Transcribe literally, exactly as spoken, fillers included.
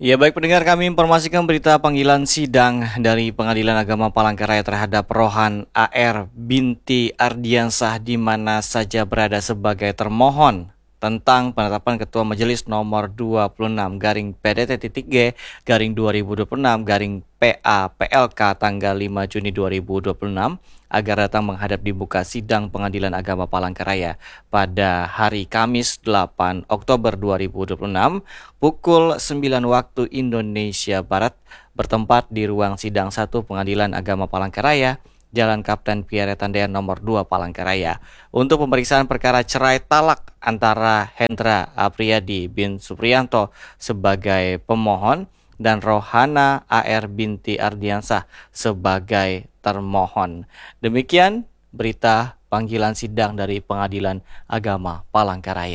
Ya baik pendengar, kami informasikan berita panggilan sidang dari Pengadilan Agama Palangkaraya terhadap Rohan A R binti Ardiansah di mana saja berada sebagai termohon tentang penetapan Ketua Majelis nomor dua puluh enam garing P D T-G garing dua ribu dua puluh enam garing P A P L K tanggal lima Juni dua ribu dua puluh enam agar datang menghadap di muka sidang Pengadilan Agama Palangkaraya pada hari Kamis delapan Oktober dua ribu dua puluh enam pukul sembilan waktu Indonesia Barat bertempat di ruang sidang satu Pengadilan Agama Palangkaraya, Jalan Kapten Pierre Tandean nomor dua Palangkaraya untuk pemeriksaan perkara cerai talak antara Hendra Apriyadi bin Supriyanto sebagai pemohon dan Rohana A R binti Ardiansah sebagai termohon. Demikian berita panggilan sidang dari Pengadilan Agama Palangkaraya.